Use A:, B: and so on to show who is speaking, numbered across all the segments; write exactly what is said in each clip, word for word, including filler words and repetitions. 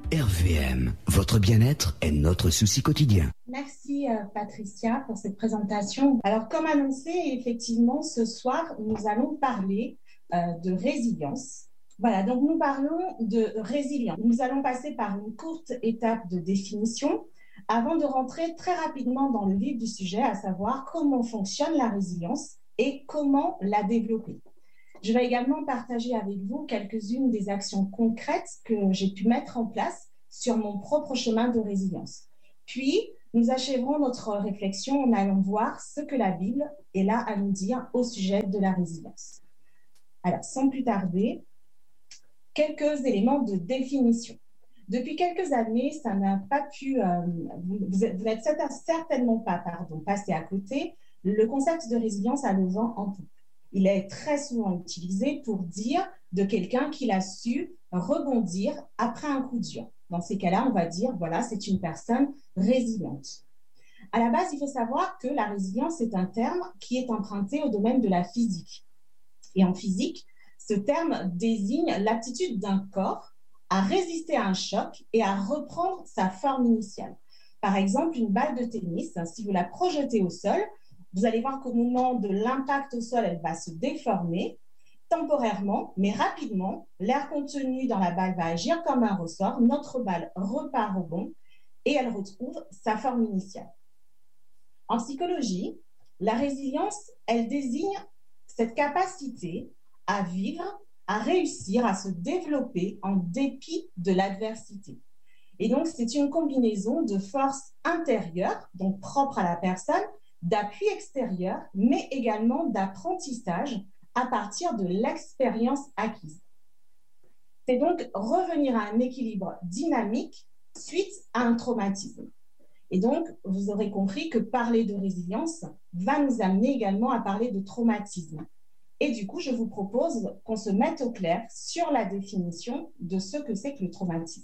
A: R V M, votre bien-être est notre souci quotidien.
B: Merci euh, Patricia pour cette présentation. Alors comme annoncé, effectivement, ce soir, nous allons parler euh, de résilience. Voilà, donc nous parlons de résilience. Nous allons passer par une courte étape de définition avant de rentrer très rapidement dans le vif du sujet, à savoir comment fonctionne la résilience et comment la développer. Je vais également partager avec vous quelques-unes des actions concrètes que j'ai pu mettre en place sur mon propre chemin de résilience. Puis, nous achèverons notre réflexion en allant voir ce que la Bible est là à nous dire au sujet de la résilience. Alors, sans plus tarder, quelques éléments de définition. Depuis quelques années, ça n'a pas pu, euh, vous, vous n'êtes certainement pas, pardon, passé à côté, le concept de résilience a le vent en poupe. Il est très souvent utilisé pour dire de quelqu'un qu'il a su rebondir après un coup dur. Dans ces cas-là, on va dire, voilà, c'est une personne résiliente. À la base, il faut savoir que la résilience est un terme qui est emprunté au domaine de la physique. Et en physique, ce terme désigne l'aptitude d'un corps à résister à un choc et à reprendre sa forme initiale. Par exemple, une balle de tennis, si vous la projetez au sol, vous allez voir qu'au moment de l'impact au sol, elle va se déformer temporairement, mais rapidement. L'air contenu dans la balle va agir comme un ressort. Notre balle repart au bond et elle retrouve sa forme initiale. En psychologie, la résilience, elle désigne cette capacité à vivre, à réussir, à se développer en dépit de l'adversité. Et donc, c'est une combinaison de forces intérieures, donc propres à la personne, d'appui extérieur, mais également d'apprentissage à partir de l'expérience acquise. C'est donc revenir à un équilibre dynamique suite à un traumatisme. Et donc, vous aurez compris que parler de résilience va nous amener également à parler de traumatisme. Et du coup, je vous propose qu'on se mette au clair sur la définition de ce que c'est que le traumatisme.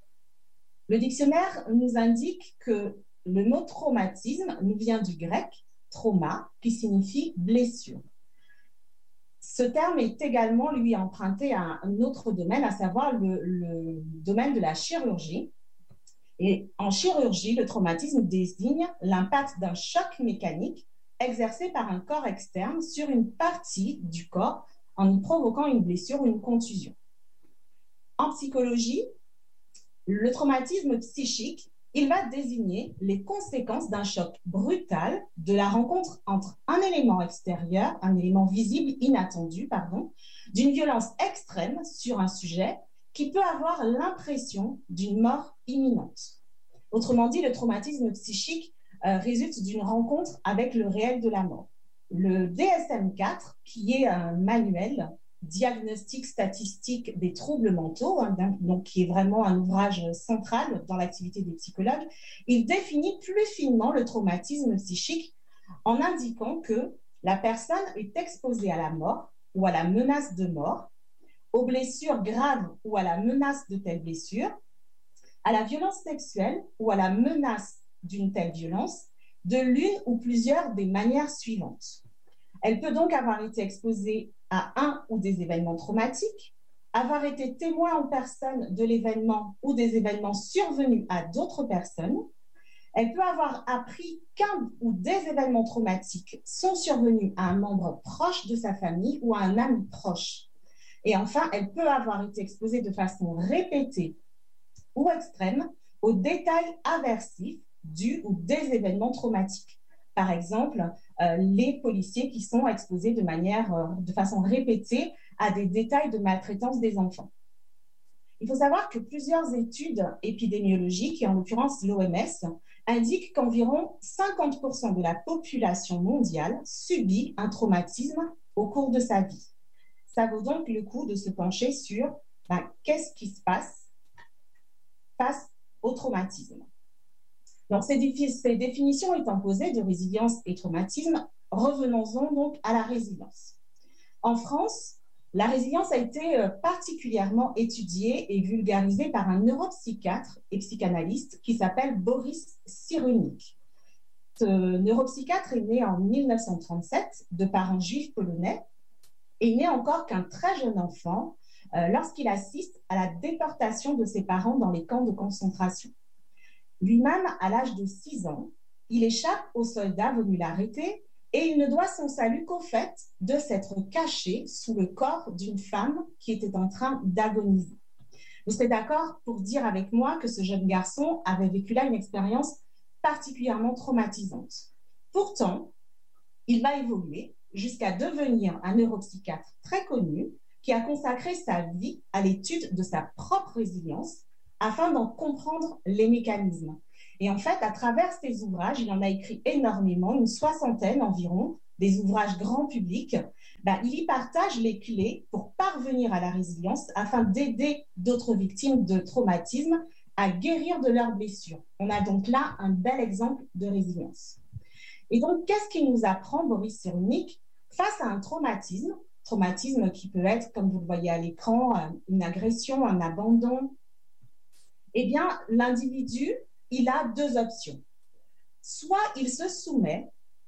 B: Le dictionnaire nous indique que le mot traumatisme nous vient du grec trauma, qui signifie blessure. Ce terme est également, lui, emprunté à un autre domaine, à savoir le, le domaine de la chirurgie. Et en chirurgie, le traumatisme désigne l'impact d'un choc mécanique exercé par un corps externe sur une partie du corps en y provoquant une blessure ou une contusion. En psychologie, le traumatisme psychique, il va désigner les conséquences d'un choc brutal de la rencontre entre un élément extérieur, un élément visible, inattendu, pardon, d'une violence extrême sur un sujet qui peut avoir l'impression d'une mort imminente. Autrement dit, le traumatisme psychique euh, résulte d'une rencontre avec le réel de la mort. Le D S M quatre, qui est un manuel diagnostic statistique des troubles mentaux, hein, donc qui est vraiment un ouvrage central dans l'activité des psychologues, il définit plus finement le traumatisme psychique en indiquant que la personne est exposée à la mort ou à la menace de mort, aux blessures graves ou à la menace de telles blessures, à la violence sexuelle ou à la menace d'une telle violence, de l'une ou plusieurs des manières suivantes. Elle peut donc avoir été exposée à un ou des événements traumatiques, avoir été témoin en personne de l'événement ou des événements survenus à d'autres personnes. Elle peut avoir appris qu'un ou des événements traumatiques sont survenus à un membre proche de sa famille ou à un ami proche. Et enfin, elle peut avoir été exposée de façon répétée ou extrême aux détails aversifs du ou des événements traumatiques. Par exemple, euh, les policiers qui sont exposés de manière, euh, de façon répétée à des détails de maltraitance des enfants. Il faut savoir que plusieurs études épidémiologiques, et en l'occurrence l'O M S, indiquent qu'environ cinquante pour cent de la population mondiale subit un traumatisme au cours de sa vie. Ça vaut donc le coup de se pencher sur ben, qu'est-ce qui se passe face au traumatisme. Donc, ces, défi- ces définitions étant posées de résilience et traumatisme, revenons-en donc à la résilience. En France, la résilience a été particulièrement étudiée et vulgarisée par un neuropsychiatre et psychanalyste qui s'appelle Boris Cyrulnik. Ce neuropsychiatre est né en mille neuf cent trente-sept de parents juifs polonais et il n'est encore qu'un très jeune enfant euh, lorsqu'il assiste à la déportation de ses parents dans les camps de concentration. Lui-même, à l'âge de six ans, il échappe aux soldats venus l'arrêter et il ne doit son salut qu'au fait de s'être caché sous le corps d'une femme qui était en train d'agoniser. Vous serez d'accord pour dire avec moi que ce jeune garçon avait vécu là une expérience particulièrement traumatisante. Pourtant, il va évoluer jusqu'à devenir un neuropsychiatre très connu qui a consacré sa vie à l'étude de sa propre résilience afin d'en comprendre les mécanismes. Et en fait, à travers ses ouvrages, il en a écrit énormément, une soixantaine environ, des ouvrages grand public. Ben, il y partage les clés pour parvenir à la résilience afin d'aider d'autres victimes de traumatisme à guérir de leurs blessures. On a donc là un bel exemple de résilience. Et donc, qu'est-ce qu'il nous apprend, Boris Cyrulnik, face à un traumatisme, traumatisme qui peut être, comme vous le voyez à l'écran, une agression, un abandon? Eh bien, l'individu, il a deux options. Soit il se soumet,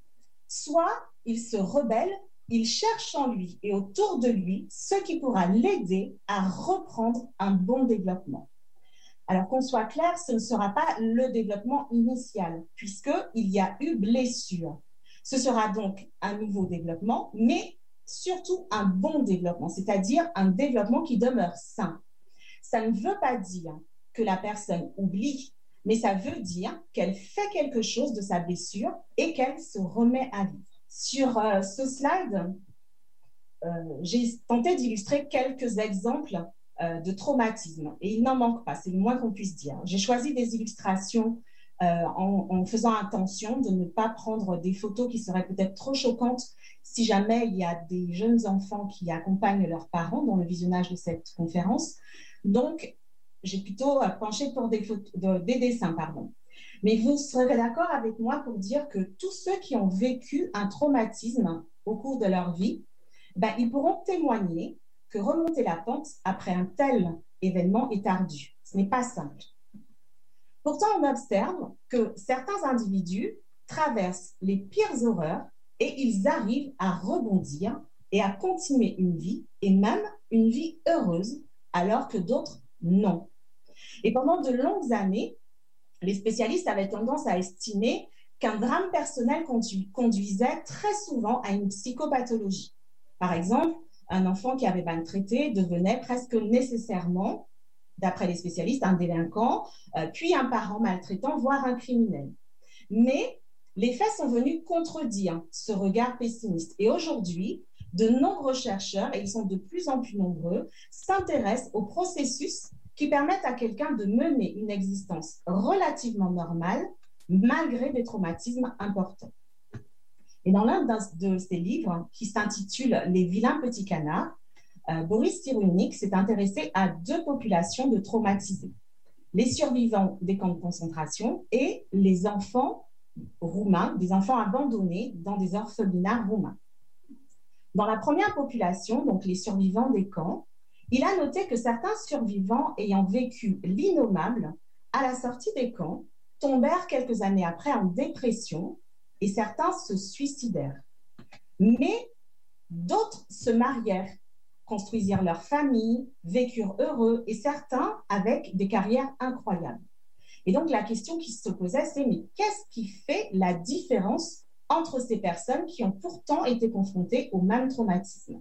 B: soit il se rebelle, il cherche en lui et autour de lui ce qui pourra l'aider à reprendre un bon développement. Alors qu'on soit clair, ce ne sera pas le développement initial, puisqu'il y a eu blessure. Ce sera donc un nouveau développement, mais surtout un bon développement, c'est-à-dire un développement qui demeure sain. Ça ne veut pas dire que la personne oublie, mais ça veut dire qu'elle fait quelque chose de sa blessure et qu'elle se remet à vivre. Sur euh, ce slide, euh, j'ai tenté d'illustrer quelques exemples euh, de traumatisme et il n'en manque pas, c'est le moins qu'on puisse dire. J'ai choisi des illustrations euh, en, en faisant attention de ne pas prendre des photos qui seraient peut-être trop choquantes si jamais il y a des jeunes enfants qui accompagnent leurs parents dans le visionnage de cette conférence. Donc, j'ai plutôt penché pour des, photos, de, des dessins. Pardon. Mais vous serez d'accord avec moi pour dire que tous ceux qui ont vécu un traumatisme au cours de leur vie, ben, ils pourront témoigner que remonter la pente après un tel événement est ardu. Ce n'est pas simple. Pourtant, on observe que certains individus traversent les pires horreurs et ils arrivent à rebondir et à continuer une vie, et même une vie heureuse, alors que d'autres non. Et pendant de longues années, les spécialistes avaient tendance à estimer qu'un drame personnel condu- conduisait très souvent à une psychopathologie. Par exemple, un enfant qui avait mal traité devenait presque nécessairement, d'après les spécialistes, un délinquant, euh, puis un parent maltraitant, voire un criminel. Mais les faits sont venus contredire ce regard pessimiste. Et aujourd'hui, de nombreux chercheurs, et ils sont de plus en plus nombreux, s'intéressent au processus qui permettent à quelqu'un de mener une existence relativement normale malgré des traumatismes importants. Et dans l'un de ses livres, qui s'intitule « Les vilains petits canards », euh, Boris Cyrulnik s'est intéressé à deux populations de traumatisés, les survivants des camps de concentration et les enfants roumains, des enfants abandonnés dans des orphelinats roumains. Dans la première population, donc les survivants des camps, il a noté que certains survivants ayant vécu l'innommable, à la sortie des camps, tombèrent quelques années après en dépression et certains se suicidèrent. Mais d'autres se marièrent, construisirent leur famille, vécurent heureux et certains avec des carrières incroyables. Et donc la question qui se posait, c'est mais qu'est-ce qui fait la différence entre ces personnes qui ont pourtant été confrontées au même traumatisme?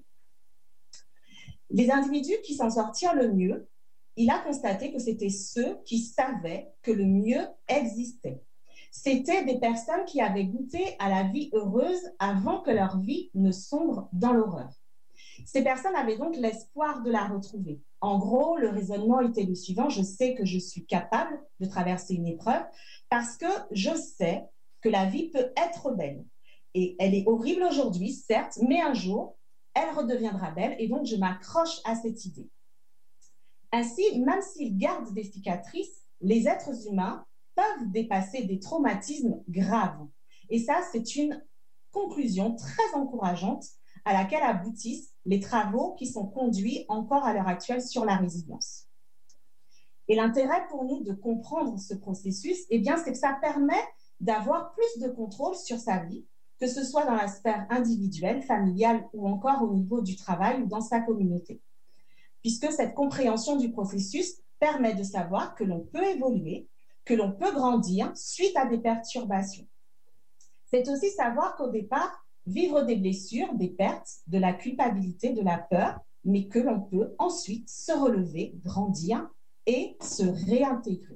B: Les individus qui s'en sortirent le mieux, il a constaté que c'était ceux qui savaient que le mieux existait. C'était des personnes qui avaient goûté à la vie heureuse avant que leur vie ne sombre dans l'horreur. Ces personnes avaient donc l'espoir de la retrouver. En gros, le raisonnement était le suivant: je sais que je suis capable de traverser une épreuve parce que je sais que la vie peut être belle. Et elle est horrible aujourd'hui, certes, mais un jour, elle redeviendra belle et donc je m'accroche à cette idée. Ainsi, même s'ils gardent des cicatrices, les êtres humains peuvent dépasser des traumatismes graves. Et ça, c'est une conclusion très encourageante à laquelle aboutissent les travaux qui sont conduits encore à l'heure actuelle sur la résilience. Et l'intérêt pour nous de comprendre ce processus, eh bien, c'est que ça permet d'avoir plus de contrôle sur sa vie, que ce soit dans la sphère individuelle, familiale ou encore au niveau du travail ou dans sa communauté. puisque cette compréhension du processus permet de savoir que l'on peut évoluer, que l'on peut grandir suite à des perturbations. C'est aussi savoir qu'au départ, vivre des blessures, des pertes, de la culpabilité, de la peur, mais que l'on peut ensuite se relever, grandir et se réintégrer.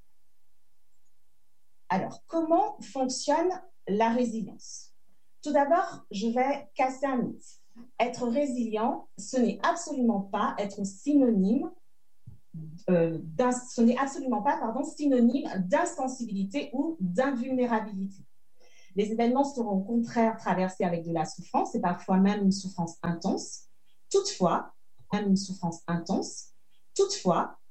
B: Alors, comment fonctionne la résilience? Tout d'abord, je vais casser un mythe. Être résilient, ce n'est absolument pas être synonyme, euh, ce n'est absolument pas, pardon, synonyme d'insensibilité ou d'invulnérabilité. Les événements seront au contraire traversés avec de la souffrance et parfois même une souffrance intense. Toutefois, même une souffrance intense, toutefois,